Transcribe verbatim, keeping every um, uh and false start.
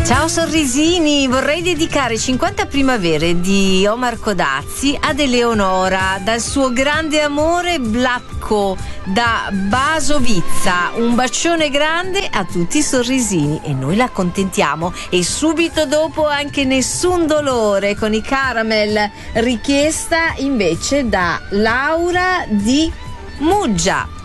Ciao sorrisini, vorrei dedicare cinquanta primavere di Omar Codazzi ad Eleonora dal suo grande amore Blacco da Basovizza. Un bacione grande a tutti i sorrisini e noi la accontentiamo. E subito dopo anche Nessun dolore con i Caramel, richiesta invece da Laura di Muggia.